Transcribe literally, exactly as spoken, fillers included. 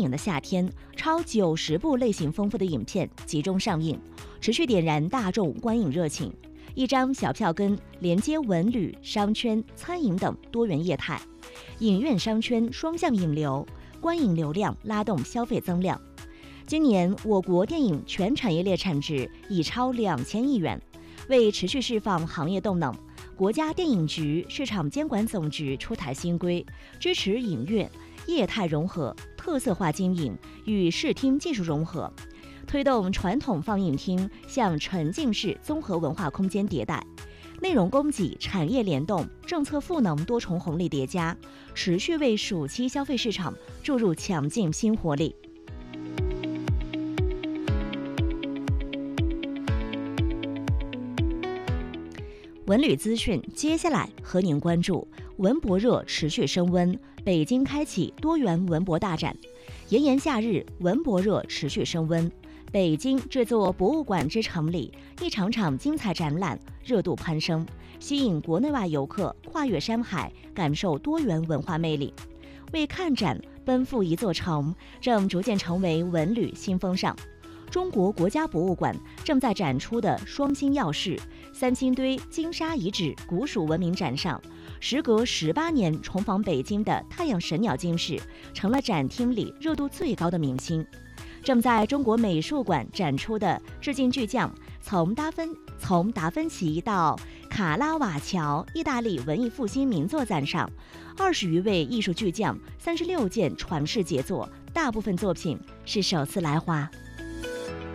年的夏天，超九十部类型丰富的影片集中上映，持续点燃大众观影热情。一张小票根连接文旅、商圈、餐饮等多元业态，影院商圈双向引流，观影流量拉动消费增量。今年我国电影全产业链产值已超两千亿元。为持续释放行业动能，国家电影局市场监管总局出台新规，支持影院业态融合、特色化经营与视听技术融合，推动传统放映厅向沉浸式综合文化空间迭代，内容供给产业联动、政策赋能多重红利叠加，持续为暑期消费市场注入强劲新活力。文旅资讯，接下来和您关注文博热持续升温，北京开启多元文博大展。炎炎夏日，文博热持续升温，北京这座博物馆之城里，一场场精彩展览热度攀升，吸引国内外游客跨越山海，感受多元文化魅力。为看展奔赴一座城，正逐渐成为文旅新风尚。中国国家博物馆正在展出的双星耀世三星堆金沙遗址古蜀文明展上，时隔十八年重访北京的太阳神鸟金饰成了展厅里热度最高的明星。正在中国美术馆展出的致敬巨匠，从达芬从达芬奇到卡拉瓦乔意大利文艺复兴名作展上，二十余位艺术巨匠，三十六件传世杰作，大部分作品是首次来华。